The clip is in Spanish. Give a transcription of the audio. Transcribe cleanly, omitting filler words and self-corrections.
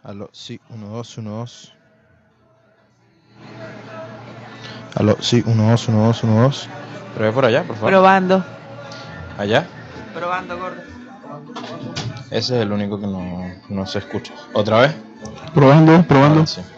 Aló, sí, 1, 2, 1, 2. Aló, sí, 1, 2, 1, 2, 1, 2. Pruebe por allá, por favor. Probando. ¿Allá? Probando, gordo. Ese es el único que no se escucha. ¿Otra vez? Probando. Ahora sí.